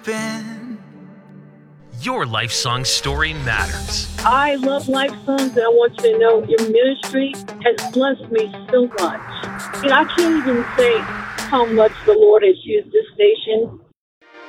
been. Your Life Song story matters. I love Life Songs, and I want you to know your ministry has blessed me so much. I can't even say how much the Lord has used this station